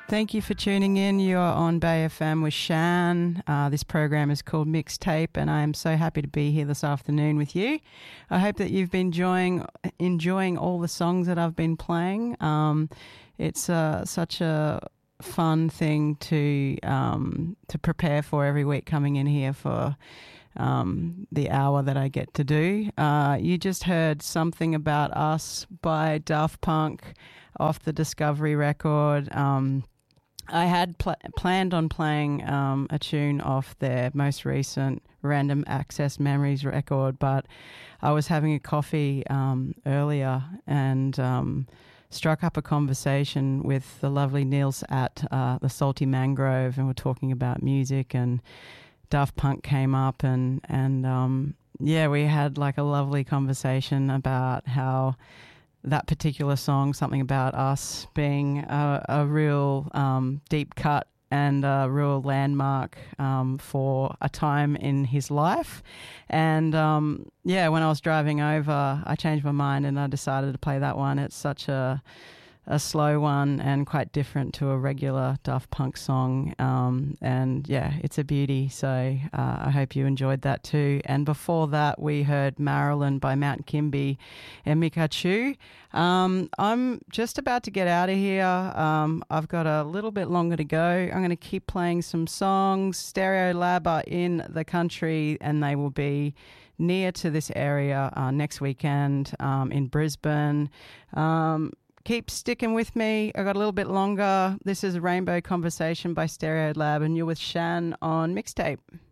Thank you for tuning in. You are on Bay FM with Shan. This program is called Mixtape, and I am so happy to be here this afternoon with you. I hope that you've been enjoying all the songs that I've been playing. It's such a fun thing to prepare for every week, coming in here for the hour that I get to do. You just heard Something About Us by Daft Punk off the Discovery record. I had planned on playing a tune off their most recent Random Access Memories record, but I was having a coffee earlier and struck up a conversation with the lovely Niels at the Salty Mangrove, and we're talking about music, and Daft Punk came up, and we had like a lovely conversation about how that particular song, Something About Us, being a real deep cut and a real landmark for a time in his life. And when I was driving over, I changed my mind and I decided to play that one. It's such a slow one and quite different to a regular Daft Punk song. It's a beauty. So I hope you enjoyed that too. And before that, we heard Marilyn by Mount Kimby and Mikachu. I'm just about to get out of here. I've got a little bit longer to go. I'm going to keep playing some songs. Stereolab are in the country, and they will be near to this area next weekend in Brisbane. Keep sticking with me. I got a little bit longer. This is Rainbow Conversation by Stereolab, and you're with Shan on Mixtape.